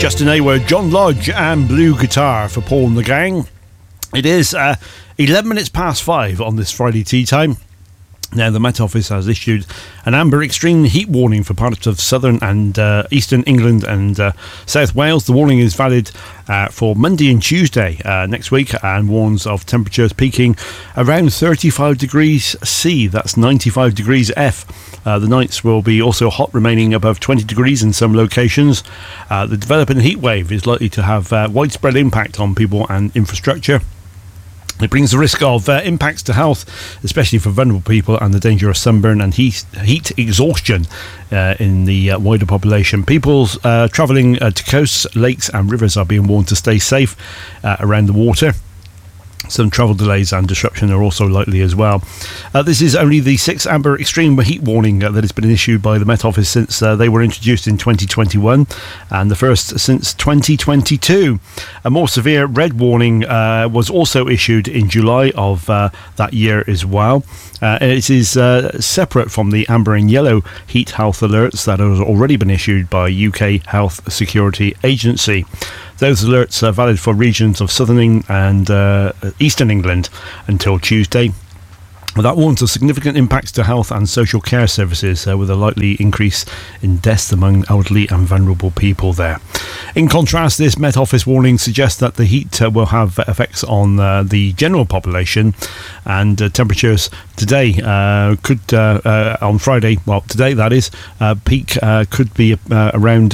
Justin Hayward, John Lodge and Blue Guitar for Paul and the Gang. It is 11 minutes past 5 on this Friday tea time. Now, the Met Office has issued an amber extreme heat warning for parts of southern and eastern England and South Wales. The warning is valid for Monday and Tuesday next week and warns of temperatures peaking around 35 degrees C. That's 95 degrees F. The nights will be also hot, remaining above 20 degrees in some locations. The developing heat wave is likely to have widespread impact on people and infrastructure. It brings the risk of impacts to health, especially for vulnerable people, and the danger of sunburn and heat exhaustion in the wider population. People travelling to coasts, lakes and rivers are being warned to stay safe around the water. Some travel delays and disruption are also likely as well. This is only the 6th amber extreme heat warning that has been issued by the Met Office since they were introduced in 2021, and the first since 2022. A more severe red warning was also issued in July of that year as well. It is separate from the amber and yellow heat health alerts that have already been issued by UK Health Security Agency. Those alerts are valid for regions of southern and eastern England until Tuesday. That warns of significant impacts to health and social care services, with a likely increase in deaths among elderly and vulnerable people there. In contrast, this Met Office warning suggests that the heat will have effects on the general population, and temperatures today could, on Friday, well, today that is, peak could be around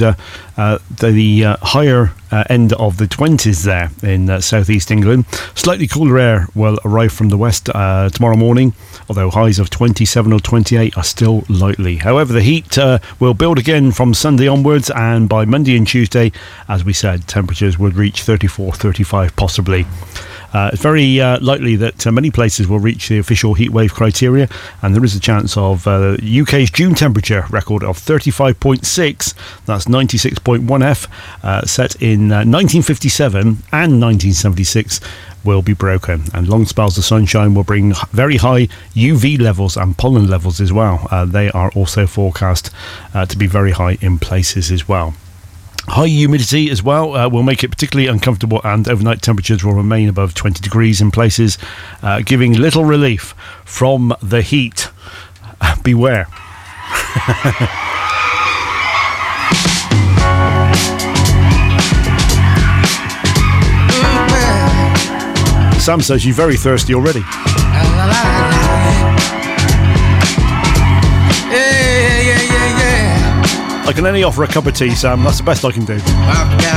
the higher end of the 20s there in southeast England. Slightly cooler air will arrive from the west tomorrow morning, although highs of 27 or 28 are still likely. However, the heat will build again from Sunday onwards, and by Monday and Tuesday, as we said, temperatures would reach 34, 35 possibly. It's very likely that many places will reach the official heatwave criteria, and there is a chance of UK's June temperature record of 35.6, that's 96.1 F, set in 1957 and 1976, will be broken, and long spells of sunshine will bring very high UV levels and pollen levels as well. They are also forecast to be very high in places as well. High humidity as well will make it particularly uncomfortable, and overnight temperatures will remain above 20 degrees in places, giving little relief from the heat. Beware. Sam says you're very thirsty already. I can only offer a cup of tea, Sam. That's the best I can do.